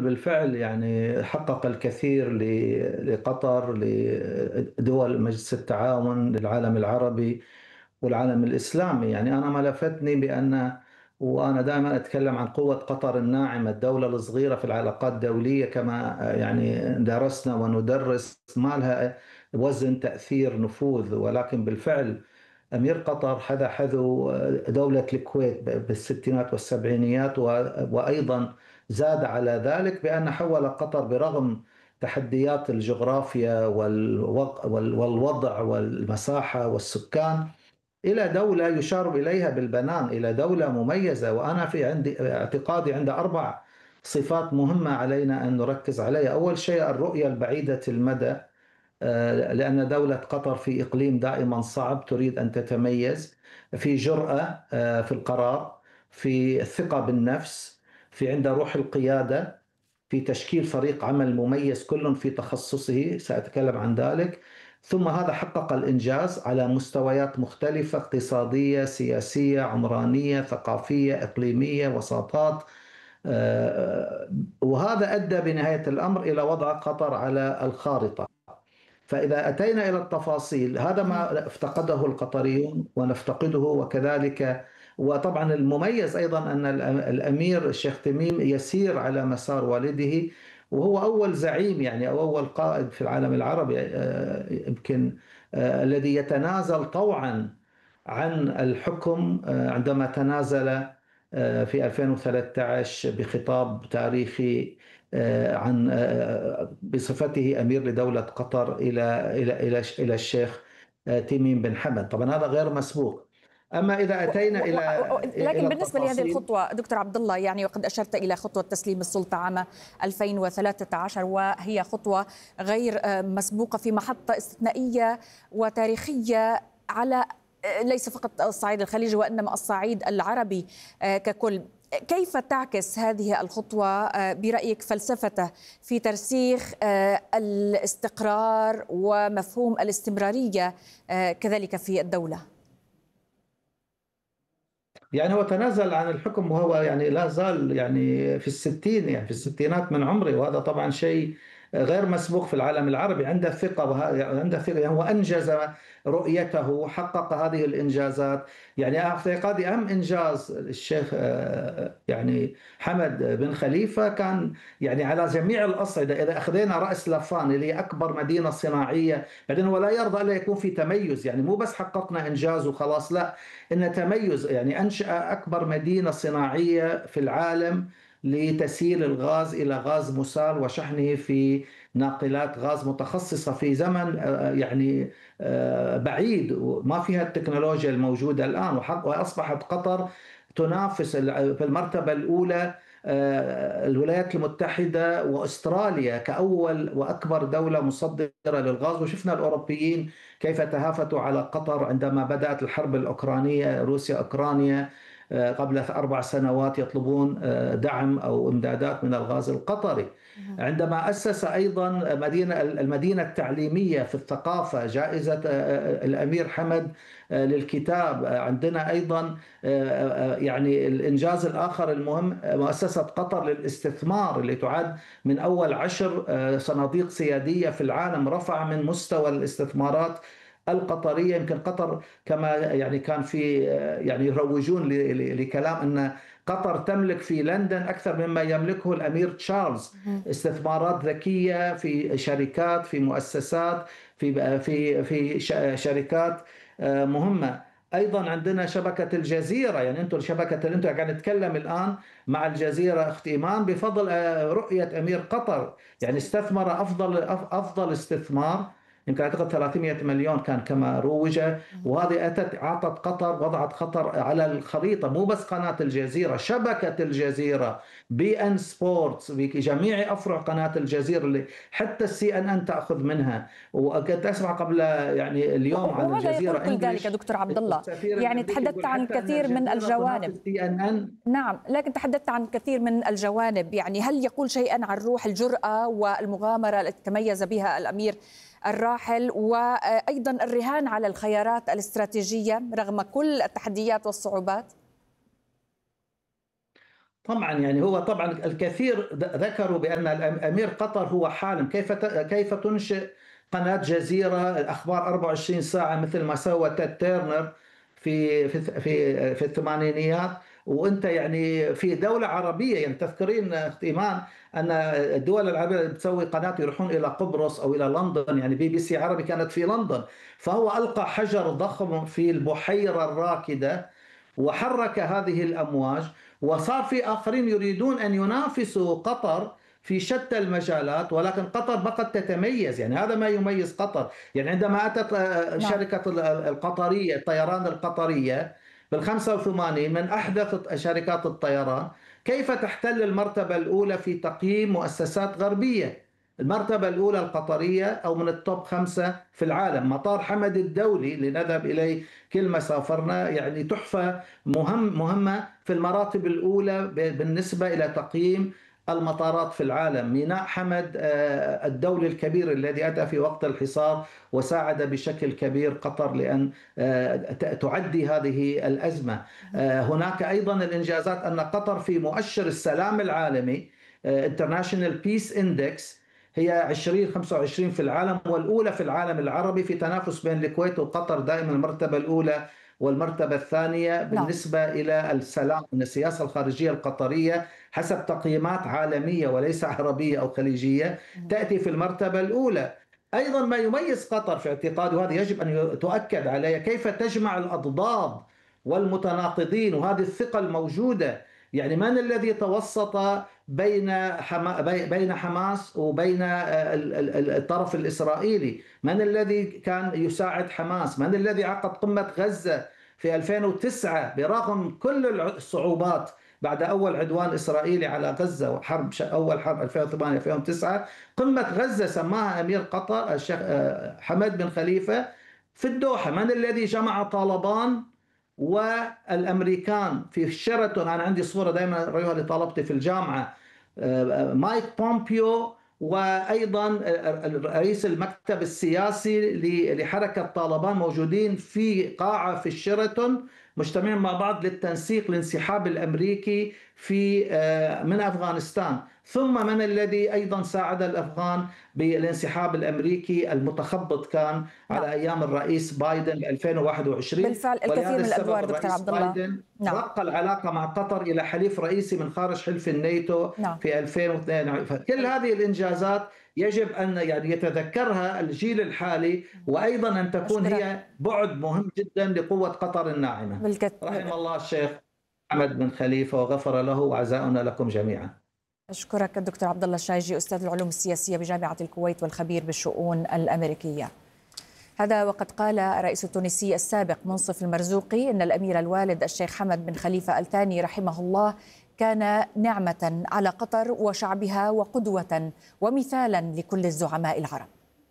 بالفعل يعني حقق الكثير لقطر، لدول مجلس التعاون، للعالم العربي والعالم الإسلامي. يعني أنا ما لفتني بأن، وأنا دائما أتكلم عن قوة قطر الناعمة، الدولة الصغيرة في العلاقات الدولية، كما يعني درسنا وندرس، ما لها وزن، تأثير، نفوذ. ولكن بالفعل أمير قطر حذا حذو دولة الكويت بالستينات والسبعينيات، وأيضا زاد على ذلك بأن حول قطر برغم تحديات الجغرافيا والوضع والمساحة والسكان إلى دولة يشار إليها بالبنان، إلى دولة مميزة. وأنا في عندي اعتقادي عند 4 صفات مهمة علينا أن نركز عليها. أول شيء الرؤية البعيدة المدى، لأن دولة قطر في إقليم دائما صعب تريد أن تتميز، في جرأة في القرار، في الثقة بالنفس، في عندها روح القيادة، في تشكيل فريق عمل مميز كل في تخصصه، سأتكلم عن ذلك. ثم هذا حقق الإنجاز على مستويات مختلفة: اقتصادية، سياسية، عمرانية، ثقافية، إقليمية، وساطات. وهذا أدى بنهاية الأمر إلى وضع قطر على الخارطة. فإذا أتينا إلى التفاصيل، هذا ما افتقده القطريون ونفتقده وكذلك. وطبعا المميز أيضا أن الأمير الشيخ تميم يسير على مسار والده، وهو أول زعيم يعني أو أول قائد في العالم العربي يمكن الذي يتنازل طوعا عن الحكم، عندما تنازل في 2013 بخطاب تاريخي عن بصفته أمير لدولة قطر إلى الشيخ تميم بن حمد. طبعا هذا غير مسبوق. أما إذا أتينا لكن إلى بالنسبة لهذه التفاصيل، الخطوة دكتور عبد الله، يعني وقد أشرت إلى خطوة تسليم السلطة عام 2013، وهي خطوة غير مسبوقة في محطة استثنائية وتاريخية على ليس فقط الصعيد الخليجي وإنما الصعيد العربي ككل. كيف تعكس هذه الخطوة برأيك فلسفته في ترسيخ الاستقرار ومفهوم الاستمرارية كذلك في الدولة؟ يعني هو تنازل عن الحكم وهو يعني لا زال يعني في الستين، يعني في الستينات من عمره، وهذا طبعا شيء غير مسبوق في العالم العربي. عنده ثقة، عنده ثقة، يعني هو أنجز رؤيته وحقق هذه الإنجازات. يعني اعتقادي أهم إنجاز الشيخ يعني حمد بن خليفة كان يعني على جميع الأصعدة. إذا أخذنا رأس لافان اللي هي أكبر مدينة صناعية، بعدين هو لا يرضى ألا يكون في تميز، يعني مو بس حققنا إنجاز وخلاص، لا، إن تميز. يعني أنشأ أكبر مدينة صناعية في العالم لتسييل الغاز إلى غاز مسال وشحنه في ناقلات غاز متخصصة في زمن يعني بعيد، وما فيها التكنولوجيا الموجودة الآن. وأصبحت قطر تنافس في المرتبة الأولى الولايات المتحدة وأستراليا كأول وأكبر دولة مصدرة للغاز. وشفنا الأوروبيين كيف تهافتوا على قطر عندما بدأت الحرب الأوكرانية، روسيا أوكرانيا، قبل 4 سنوات يطلبون دعم أو إمدادات من الغاز القطري. عندما أسس أيضا المدينة التعليمية في الثقافة، جائزة الأمير حمد للكتاب. عندنا أيضا يعني الإنجاز الآخر المهم، مؤسسة قطر للاستثمار اللي تعد من أول 10 صناديق سيادية في العالم، رفع من مستوى الاستثمارات القطرية. يمكن قطر كما يعني كان في يعني يروجون لكلام أن قطر تملك في لندن أكثر مما يملكه الأمير تشارلز. استثمارات ذكية في شركات، في مؤسسات، في شركات مهمة. أيضا عندنا شبكة الجزيرة، يعني أنتم شبكة اللي أنتم قاعد نتكلم الآن مع الجزيرة أخت إيمان بفضل رؤية أمير قطر. يعني استثمر أفضل استثمار، يمكن أعتقد 300 مليون كان كما روج. وهذه أعطت قطر، وضعت قطر على الخريطة، مو بس قناة الجزيرة، شبكة الجزيرة، بي ان سبورتس بجميع أفرع قناة الجزيرة اللي حتى السي ان ان تأخذ منها. وكنت أسمع قبل يعني اليوم عن وماذا يقول الجزيرة كل ذلك انجلش، دكتور عبد الله؟ السفير يعني الأمريكي تحدثت يقول عن حتى أن الكثير من الجزيرة الجوانب. تنافس سي ان ان. نعم، لكن تحدثت عن كثير من الجوانب، يعني هل يقول شيئا عن روح الجرأة والمغامرة التي تميز بها الأمير الراحل، وأيضا الرهان على الخيارات الاستراتيجية رغم كل التحديات والصعوبات؟ طبعا يعني هو طبعا الكثير ذكروا بأن أمير قطر هو حالم، كيف تنشئ قناة جزيرة الأخبار 24 ساعة مثل ما سوى تيد تيرنر في الثمانينيات، وانت يعني في دولة عربية. يعني تذكرين اخت ايمان ان الدول العربية اللي بتسوي قناة يروحون الى قبرص او الى لندن، يعني بي بي سي عربي كانت في لندن. فهو ألقى حجر ضخم في البحيرة الراكدة وحرك هذه الأمواج، وصار في آخرين يريدون أن ينافسوا قطر في شتى المجالات، ولكن قطر بقت تتميز. يعني هذا ما يميز قطر. يعني عندما أتت نعم. شركة القطرية، الطيران القطرية بال 85 من أحدث شركات الطيران، كيف تحتل المرتبة الأولى في تقييم مؤسسات غربية؟ المرتبة الأولى القطرية، أو من التوب 5 في العالم. مطار حمد الدولي لنذهب إليه كلمة سافرنا، يعني تحفة مهمة في المراتب الأولى بالنسبة إلى تقييم المطارات في العالم. ميناء حمد الدولي الكبير الذي أتى في وقت الحصار وساعد بشكل كبير قطر لأن تعدي هذه الأزمة. هناك أيضا الإنجازات أن قطر في مؤشر السلام العالمي International Peace Index هي 2025 في العالم، والأولى في العالم العربي، في تنافس بين الكويت وقطر دائما المرتبة الأولى والمرتبة الثانية نعم. بالنسبة إلى السلام. أن السياسة الخارجية القطرية حسب تقييمات عالمية وليس عربية أو خليجية تأتي في المرتبة الأولى. أيضا ما يميز قطر في اعتقادي، وهذا يجب أن تؤكد عليه، كيف تجمع الأضداد والمتناقضين، وهذه الثقة الموجودة. يعني من الذي توسط بين حماس وبين الطرف الإسرائيلي؟ من الذي كان يساعد حماس؟ من الذي عقد قمة غزة في 2009 برغم كل الصعوبات بعد أول عدوان إسرائيلي على غزة وحرب أول حرب 2008 2009؟ قمة غزة سماها أمير قطر الشيخ حمد بن خليفة في الدوحة. من الذي جمع طالبان والامريكان في شيراتون؟ انا عندي صوره دائما اوريها لطلبتي في الجامعه، مايك بومبيو وايضا رئيس المكتب السياسي لحركه طالبان موجودين في قاعه في الشيراتون مجتمعين مع بعض للتنسيق الانسحاب الامريكي في من افغانستان. ثم من الذي ايضا ساعد الافغان بالانسحاب الامريكي المتخبط كان نعم. على ايام الرئيس بايدن 2021. بالفعل الكثير ولهذا من السبب الأدوار دكتور الرئيس عبد الله. بايدن نعم. رقى العلاقة مع قطر إلى حليف رئيسي من خارج حلف الناتو نعم. في 2002. فكل هذه الإنجازات يجب أن يعني يتذكرها الجيل الحالي، وأيضا أن تكون أشكرك. هي بعد مهم جدا لقوة قطر الناعمة. رحم الله الشيخ محمد بن خليفة وغفر له، وعزاؤنا لكم جميعا. أشكرك الدكتور عبد الله الشايجي، أستاذ العلوم السياسية بجامعة الكويت والخبير بالشؤون الأمريكية. هذا وقد قال الرئيس التونسي السابق منصف المرزوقي أن الأمير الوالد الشيخ حمد بن خليفة الثاني رحمه الله كان نعمة على قطر وشعبها وقدوة ومثالا لكل الزعماء العرب.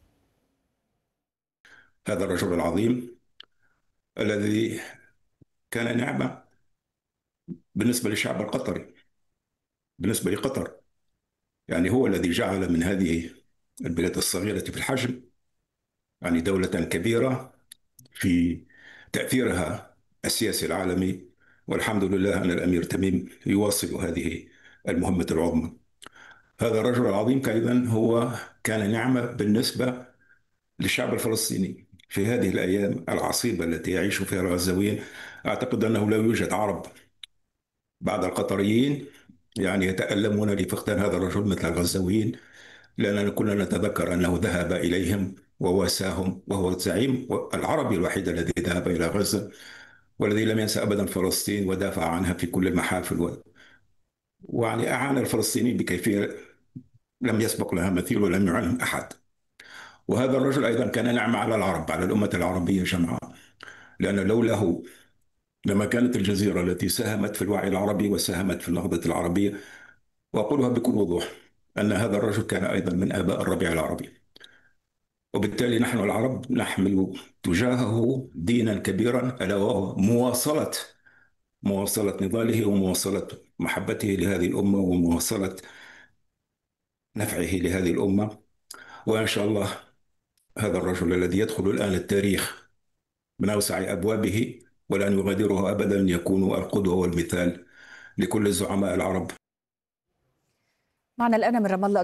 هذا الرجل العظيم الذي كان نعمة بالنسبة للشعب القطري، بالنسبة لقطر، يعني هو الذي جعل من هذه البلاد الصغيرة في الحجم يعني دولة كبيرة في تأثيرها السياسي العالمي. والحمد لله أن الأمير تميم يواصل هذه المهمة العظمى. هذا الرجل العظيم أيضا هو كان نعمة بالنسبة للشعب الفلسطيني في هذه الأيام العصيبة التي يعيش فيها الغزاويين. أعتقد أنه لا يوجد عرب بعد القطريين يعني يتألمون لفقدان هذا الرجل مثل الغزاويين، لأننا كلنا نتذكر أنه ذهب إليهم وواساهم، وهو الزعيم العربي الوحيد الذي ذهب إلى غزة، والذي لم ينسى أبدا فلسطين ودافع عنها في كل المحافل ويعني أعان الفلسطينيين بكيفية لم يسبق لها مثيل ولم يعنهم أحد. وهذا الرجل أيضا كان نعمة على العرب، على الأمة العربية جمعاء، لأن لوله لما كانت الجزيرة التي ساهمت في الوعي العربي وساهمت في النهضة العربية. وأقولها بكل وضوح أن هذا الرجل كان أيضا من آباء الربيع العربي، وبالتالي نحن العرب نحمل تجاهه دينا كبيرا، ألا وهو مواصلة نضاله ومواصلة محبته لهذه الأمة ومواصلة نفعه لهذه الأمة. وإن شاء الله هذا الرجل الذي يدخل الآن التاريخ من أوسع أبوابه ولن يغادره أبدا يكون القدوة والمثال لكل الزعماء العرب. معنا الآن من رام الله